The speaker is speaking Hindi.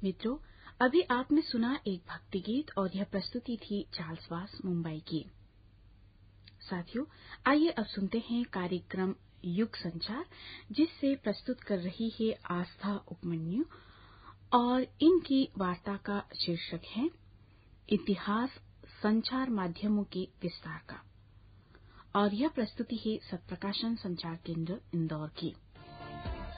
मित्रों, अभी आपने सुना एक भक्ति गीत और यह प्रस्तुति थी चार्ल्स वास मुंबई की। साथियों, आइए अब सुनते हैं कार्यक्रम युग संचार, जिससे प्रस्तुत कर रही है आस्था उपमन्यु और इनकी वार्ता का शीर्षक है इतिहास संचार माध्यमों के विस्तार का। और यह प्रस्तुति है सत्प्रकाशन संचार केंद्र इंदौर की।